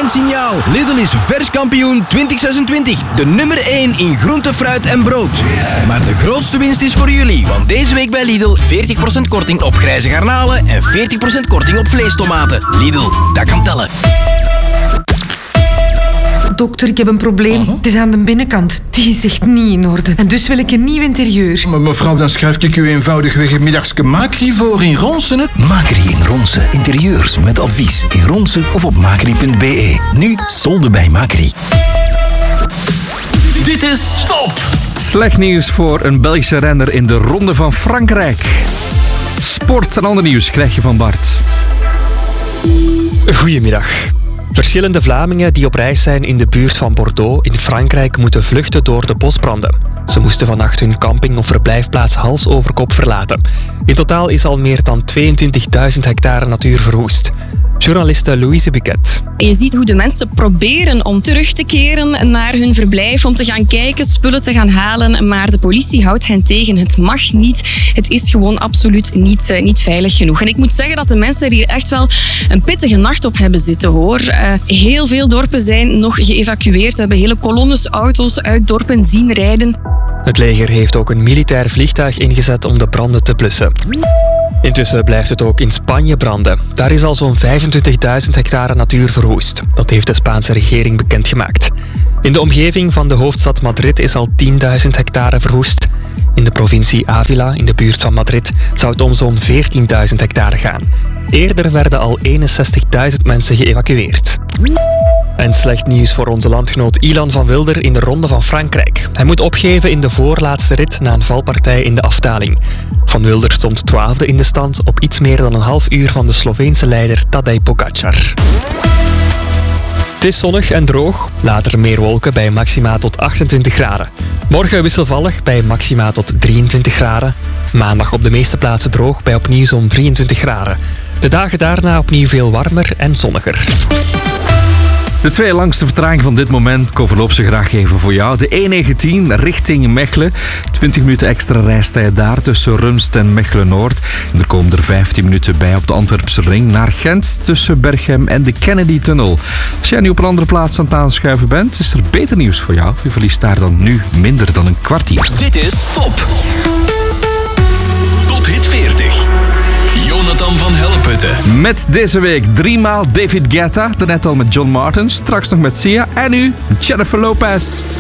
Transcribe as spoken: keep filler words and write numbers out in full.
een signaal. Lidl is vers kampioen twintig zesentwintig. De nummer één in groente, fruit en brood. Maar de grootste winst is voor jullie. Want deze week bij Lidl veertig procent korting op grijze garnalen en veertig procent korting op vleestomaten. Lidl, dat kan tellen. Dokter, ik heb een probleem. Uh-huh. Het is aan de binnenkant. Die is echt niet in orde. En dus wil ik een nieuw interieur. Maar mevrouw, dan schrijf ik u eenvoudigweg een middagske Macri voor in Ronsen. Hè? Macri in Ronsen. Interieurs met advies. In Ronsen of op macri punt b e. Nu solden bij Macri. Dit is Top! Slecht nieuws voor een Belgische renner in de Ronde van Frankrijk. Sport en ander nieuws krijg je van Bart. Goedemiddag. Verschillende Vlamingen die op reis zijn in de buurt van Bordeaux in Frankrijk moeten vluchten door de bosbranden. Ze moesten vannacht hun camping- of verblijfplaats hals over kop verlaten. In totaal is al meer dan tweeëntwintigduizend hectare natuur verwoest. Journaliste Louise Buquet. Je ziet hoe de mensen proberen om terug te keren naar hun verblijf, om te gaan kijken, spullen te gaan halen, maar de politie houdt hen tegen. Het mag niet. Het is gewoon absoluut niet, uh, niet veilig genoeg. En ik moet zeggen dat de mensen er hier echt wel een pittige nacht op hebben zitten, hoor. Uh, heel veel dorpen zijn nog geëvacueerd. We hebben hele kolonnes auto's uit dorpen zien rijden. Het leger heeft ook een militair vliegtuig ingezet om de branden te blussen. Intussen blijft het ook in Spanje branden. Daar is al zo'n vijfentwintigduizend hectare natuur verwoest. Dat heeft de Spaanse regering bekendgemaakt. In de omgeving van de hoofdstad Madrid is al tienduizend hectare verwoest. In de provincie Ávila, in de buurt van Madrid, zou het om zo'n veertienduizend hectare gaan. Eerder werden al eenenzestigduizend mensen geëvacueerd. En slecht nieuws voor onze landgenoot Ilan van Wilder in de Ronde van Frankrijk. Hij moet opgeven in de voorlaatste rit na een valpartij in de afdaling. Van Wilder stond twaalfde in de stand op iets meer dan een half uur van de Sloveense leider Tadej Pogačar. Het is zonnig en droog, later meer wolken bij maxima tot achtentwintig graden. Morgen wisselvallig bij maxima tot drieëntwintig graden. Maandag op de meeste plaatsen droog bij opnieuw zo'n drieëntwintig graden. De dagen daarna opnieuw veel warmer en zonniger. De twee langste vertragingen van dit moment, ik overloop ze graag even voor jou. De E negentien richting Mechelen. twintig minuten extra reistijd daar tussen Rumst en Mechelen-Noord. En er komen er vijftien minuten bij op de Antwerpse ring naar Gent tussen Berchem en de Kennedy-tunnel. Als jij nu op een andere plaats aan het aanschuiven bent, is er beter nieuws voor jou. Je verliest daar dan nu minder dan een kwartier. Dit is Top. Top Hit veertig. Jonathan van Helleputten. Met deze week driemaal David Guetta, daarnet al met John Martin, straks nog met Sia en nu Jennifer Lopez.